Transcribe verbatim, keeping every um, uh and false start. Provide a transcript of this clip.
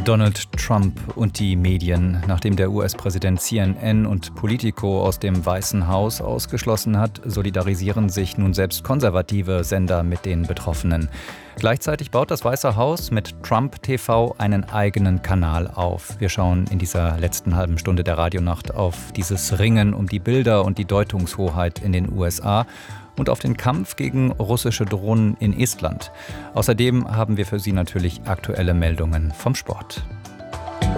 Donald Trump und die Medien. Nachdem der U S-Präsident C N N und Politico aus dem Weißen Haus ausgeschlossen hat, solidarisieren sich nun selbst konservative Sender mit den Betroffenen. Gleichzeitig baut das Weiße Haus mit Trump T V einen eigenen Kanal auf. Wir schauen in dieser letzten halben Stunde der Radionacht auf dieses Ringen um die Bilder und die Deutungshoheit in den U S A und auf den Kampf gegen russische Drohnen in Estland. Außerdem haben wir für Sie natürlich aktuelle Meldungen vom Sport.